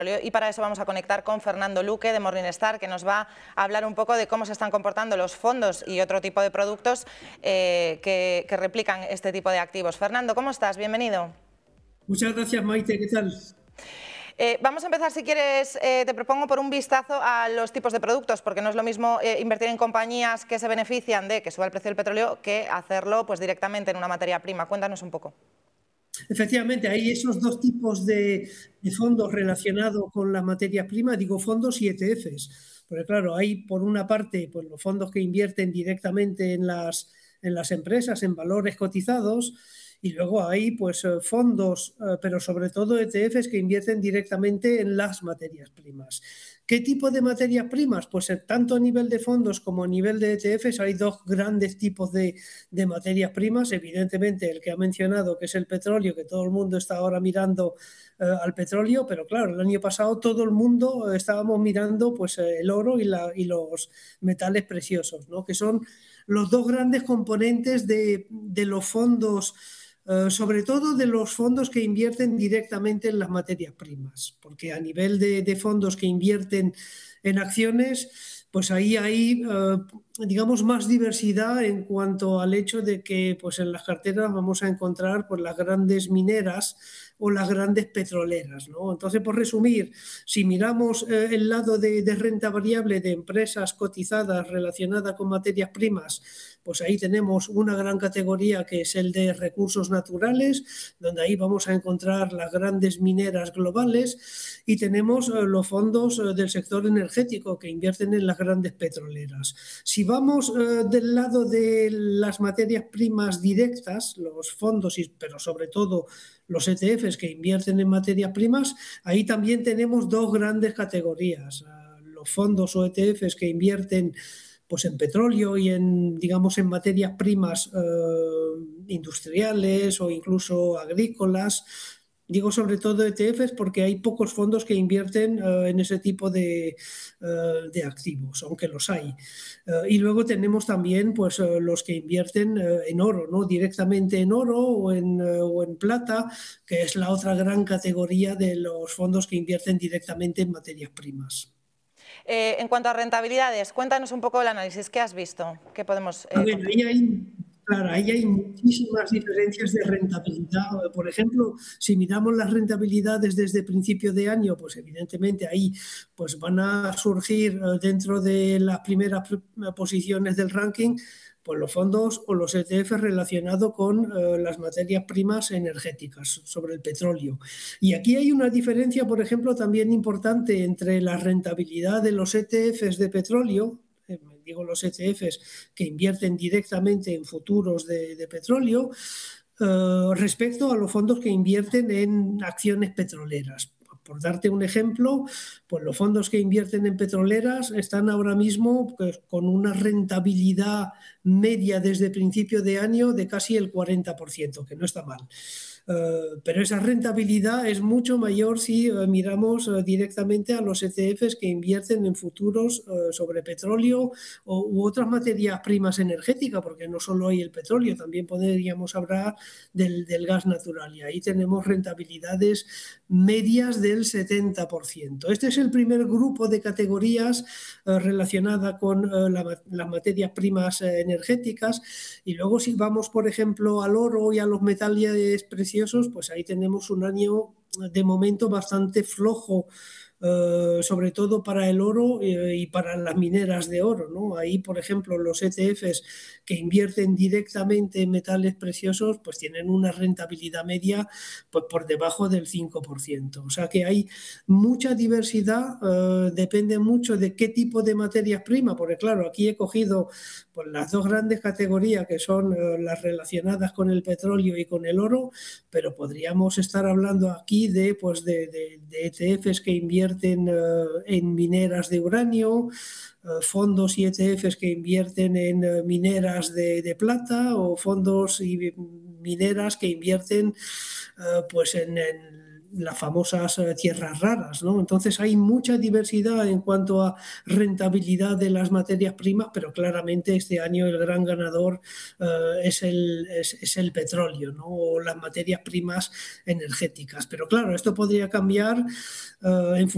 Y para eso vamos a conectar con Fernando Luque de Morningstar, que nos va a hablar un poco de cómo se están comportando los fondos y otro tipo de productos que replican este tipo de activos. Fernando, ¿cómo estás? Bienvenido. Muchas gracias, Maite. ¿Qué tal? Vamos a empezar, si quieres, te propongo por un vistazo a los tipos de productos, porque no es lo mismo invertir en compañías que se benefician de que suba el precio del petróleo que hacerlo pues, directamente en una materia prima. Cuéntanos un poco. Efectivamente, hay esos dos tipos de fondos relacionados con la materia prima, digo fondos y ETFs. Porque claro, hay por una parte pues, los fondos que invierten directamente en las empresas, en valores cotizados, y luego hay pues fondos, pero sobre todo ETFs que invierten directamente en las materias primas. ¿Qué tipo de materias primas? Pues tanto a nivel de fondos como a nivel de ETFs hay dos grandes tipos de materias primas. Evidentemente el que ha mencionado, que es el petróleo, que todo el mundo está ahora mirando al petróleo, pero claro, el año pasado todo el mundo estábamos mirando pues el oro y los metales preciosos, ¿no? Que son los dos grandes componentes de los fondos, sobre todo de los fondos que invierten directamente en las materias primas, porque a nivel de fondos que invierten en acciones, pues ahí hay, digamos, más diversidad en cuanto al hecho de que pues en las carteras vamos a encontrar pues, las grandes mineras o las grandes petroleras, ¿no? Entonces, por resumir, si miramos el lado de renta variable de empresas cotizadas relacionadas con materias primas, pues ahí tenemos una gran categoría que es el de recursos naturales, donde ahí vamos a encontrar las grandes mineras globales, y tenemos los fondos del sector energético que invierten en las grandes petroleras. Si vamos del lado de las materias primas directas, los fondos, pero sobre todo los ETFs que invierten en materias primas, ahí también tenemos dos grandes categorías. Los fondos o ETFs que invierten pues en petróleo y en, digamos, en materias primas industriales o incluso agrícolas. Digo sobre todo ETFs porque hay pocos fondos que invierten en ese tipo de activos, aunque los hay. Y luego tenemos también pues, los que invierten en oro, ¿no? Directamente en oro o en plata, que es la otra gran categoría de los fondos que invierten directamente en materias primas. En cuanto a rentabilidades, cuéntanos un poco el análisis que has visto. ¿Qué podemos Bueno, contar? ahí hay muchísimas diferencias de rentabilidad. Por ejemplo, si miramos las rentabilidades desde principio de año, pues evidentemente ahí pues van a surgir dentro de las primeras posiciones del ranking pues los fondos o los ETF relacionados con las materias primas energéticas, sobre el petróleo. Y aquí hay una diferencia, por ejemplo, también importante entre la rentabilidad de los ETFs de petróleo, digo los ETFs que invierten directamente en futuros de petróleo, respecto a los fondos que invierten en acciones petroleras. Por darte un ejemplo, pues los fondos que invierten en petroleras están ahora mismo pues, con una rentabilidad media desde principio de año de casi el 40%, que no está mal. Pero esa rentabilidad es mucho mayor si miramos directamente a los ETFs que invierten en futuros sobre petróleo u otras materias primas energéticas, porque no solo hay el petróleo, también podríamos hablar del gas natural, y ahí tenemos rentabilidades medias del 70%. Este es el primer grupo de categorías relacionada con las materias primas energéticas, y luego si vamos, por ejemplo, al oro y a los metales preciosos, pues ahí tenemos un año de momento bastante flojo, sobre todo para el oro y para las mineras de oro, ¿no? Ahí, por ejemplo, los ETFs que invierten directamente en metales preciosos, pues tienen una rentabilidad media pues, por debajo del 5%. O sea que hay mucha diversidad, depende mucho de qué tipo de materias primas, porque claro, aquí he cogido pues, las dos grandes categorías que son las relacionadas con el petróleo y con el oro, pero podríamos estar hablando aquí de ETFs que invierten en mineras de uranio, fondos y ETFs que invierten en mineras de plata, o fondos y mineras que invierten pues en las famosas tierras raras, ¿no? Entonces hay mucha diversidad en cuanto a rentabilidad de las materias primas, pero claramente este año el gran ganador es el petróleo, ¿no? O las materias primas energéticas. Pero claro, esto podría cambiar en